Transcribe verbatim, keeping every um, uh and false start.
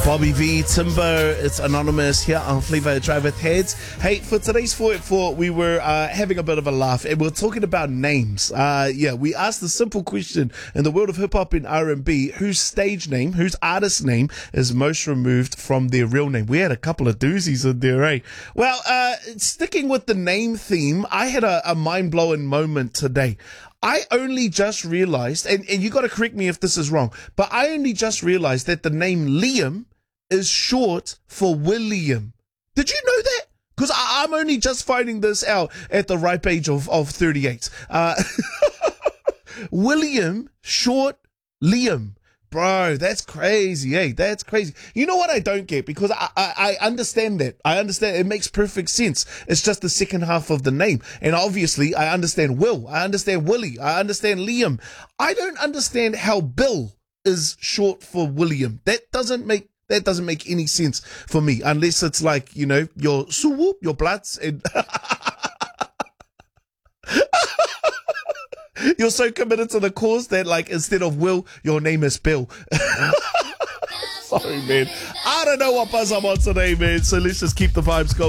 Bobby V, Timber, it's Anonymous here on Flavor Drive with Heads. Hey, for today's four at four, we were uh, having a bit of a laugh and we we're talking about names. Uh, yeah, we asked the simple question in the world of hip hop and R and B, whose stage name, whose artist name is most removed from their real name? We had a couple of doozies in there, eh? Well, uh, sticking with the name theme, I had a, a mind-blowing moment today. I only just realized, and, and you got to correct me if this is wrong, but I only just realized that the name Liam is short for William. Did you know that? Because I'm only just finding this out at the ripe age of, of thirty-eight. Uh, William, short Liam. Bro, that's crazy, hey, that's crazy. You know what I don't get? Because I, I, I understand that. I understand. It makes perfect sense. It's just the second half of the name. And obviously, I understand Will. I understand Willie. I understand Liam. I don't understand how Bill is short for William. That doesn't make That doesn't make any sense for me, unless it's like, you know, your suwu, your bloods, and you're so committed to the cause that, like, instead of Will, your name is Bill. Sorry, man. I don't know what buzz I'm on today, man. So let's just keep the vibes going.